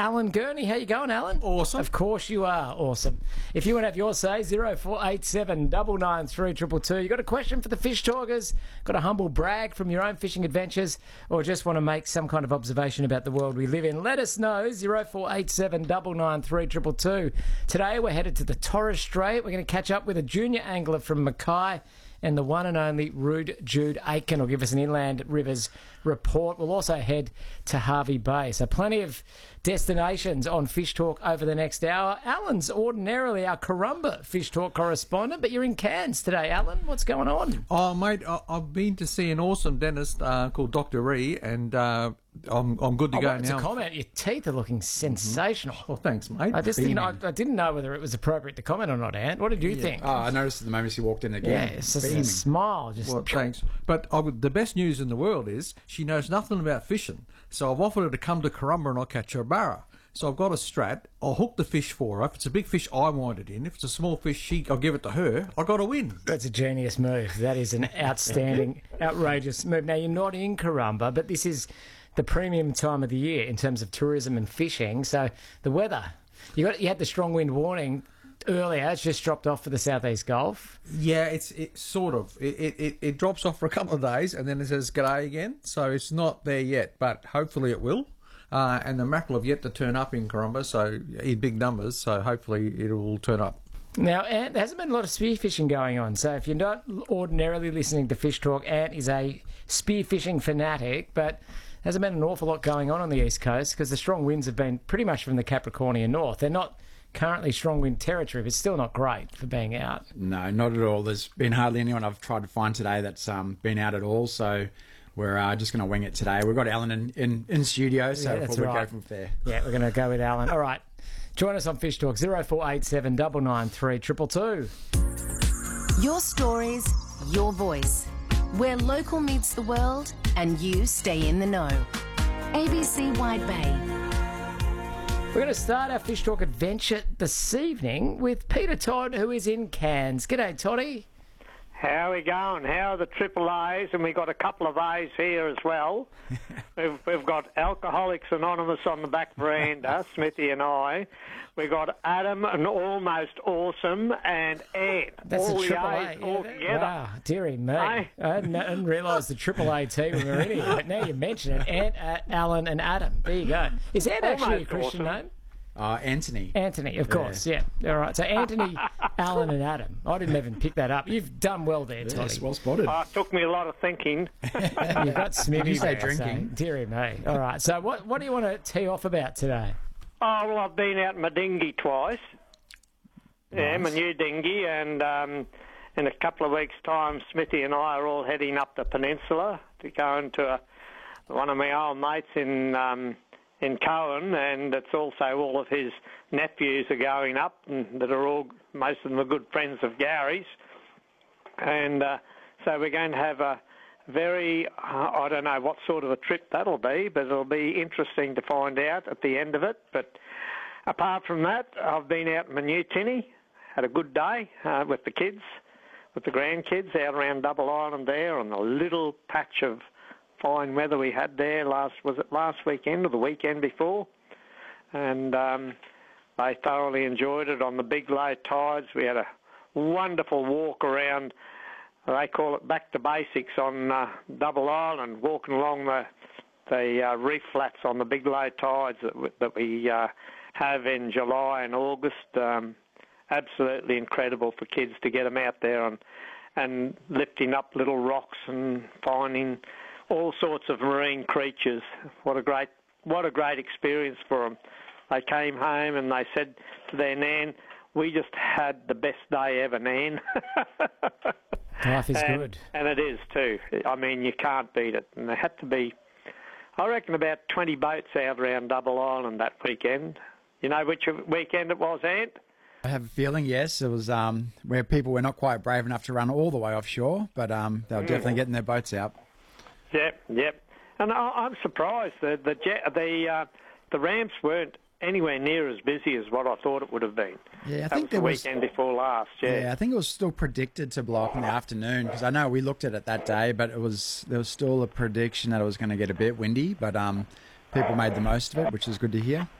Alan Gurney. How you going, Alan? Awesome. Of course you are. Awesome. If you want to have your say, 0487 993 222. You got a question for the Fish Talkers? Got a humble brag from your own fishing adventures? Or just want to make some kind of observation about the world we live in? Let us know, 0487 993 222. Today we're headed to the Torres Strait. We're going to catch up with a junior angler from Mackay, and the one and only Rude Jude Aitken will give us an Inland Rivers report. We'll also head to Hervey Bay. So plenty of destinations on Fish Talk over the next hour. Alan's ordinarily our Corumba Fish Talk correspondent, but you're in Cairns today, Alan. What's going on? Oh, mate, I've been to see an awesome dentist called Dr. Ree, and I'm good to go It's now. a comment. Your teeth are looking sensational. Well, thanks, mate. I didn't know whether it was appropriate to comment or not, Ant. What did you think? Oh, I noticed the moment she walked in Yeah, again. it's just a smile. Just Well, thanks. But the best news in the world is she knows nothing about fishing. So I've offered her to come to Corumba and I'll catch her a barra. So I've got a strat. I'll hook the fish for her. If it's a big fish, I want it in. If it's a small fish, I'll give it to her. I got to win. That's a genius move. That is an outstanding, outrageous move. Now, you're not in Corumba, but this is the premium time of the year in terms of tourism and fishing. So the weather, you had the strong wind warning earlier. It's just dropped off for the Southeast Gulf. Yeah, it sort of. It drops off for a couple of days and then it says g'day again. So it's not there yet, but hopefully it will. And the mackerel have yet to turn up in Corumba, so in big numbers. So hopefully it will turn up. Now, Ant, there hasn't been a lot of spearfishing going on. So if you're not ordinarily listening to Fish Talk, Ant is a spearfishing fanatic, but hasn't been an awful lot going on the East Coast because the strong winds have been pretty much from the Capricornian north. They're not currently strong wind territory, but it's still not great for being out. No, not at all. There's been hardly anyone I've tried to find today that's been out at all. So we're just going to wing it today. We've got Alan in studio, so Yeah, that's we'll right. go from there. Yeah, we're going to go with Alan. All right. Join us on Fish Talk, 0487 993 222. Your stories, your voice. Where local meets the world and you stay in the know. ABC Wide Bay. We're going to start our Fish Talk adventure this evening with Peter Todd, who is in Cairns. G'day, Toddy. How are we going? How are the triple A's? And we've got a couple of A's here as well. We've got Alcoholics Anonymous on the back veranda, Smithy and I. We've got Adam and Almost Awesome and Ant. That's all a the triple A's A. all together. Wow, dearie me. Aye. I didn't realise the triple A team were in here, but now you mention it. Ant, Alan and Adam. There you go. Is Ant actually a Almost Christian awesome. name? Anthony. Anthony, of course, yeah. All right, so Anthony, Alan and Adam. I didn't even pick that up. You've done well there, Toddy. Yes, well spotted. It took me a lot of thinking. You've got Smithy You say there, drinking. So, dearie me. All right, so what do you want to tee off about today? Oh, well, I've been out in my dinghy twice. Yeah, my new dinghy, and in a couple of weeks' time, Smithy and I are all heading up the peninsula to go into one of my old mates in Cohen, and it's also all of his nephews are going up, and that are all, most of them are good friends of Gary's. And so we're going to have a very, I don't know what sort of a trip that'll be, but it'll be interesting to find out at the end of it. But apart from that, I've been out in my new tinny, had a good day with the kids, with the grandkids out around Double Island there on the little patch of fine weather we had there last weekend or the weekend before. And they thoroughly enjoyed it on the big low tides. We had a wonderful walk around, they call it back to basics on Double Island, walking along the reef flats on the big low tides that we have in July and August. Absolutely incredible for kids to get them out there and lifting up little rocks and finding all sorts of marine creatures. What a great experience for them. They came home and they said to their nan, "We just had the best day ever, Nan." Life is good. And it is too. I mean, you can't beat it. And there had to be, I reckon, about 20 boats out around Double Island that weekend. You know which weekend it was, Ant? I have a feeling, yes. It was where people were not quite brave enough to run all the way offshore, but they were definitely getting their boats out. Yep. And I'm surprised that the ramps weren't anywhere near as busy as what I thought it would have been. Yeah, I that think was the weekend before last. Yeah, I think it was still predicted to blow up in the afternoon because I know we looked at it that day, but there was still a prediction that it was going to get a bit windy, but people made the most of it, which is good to hear.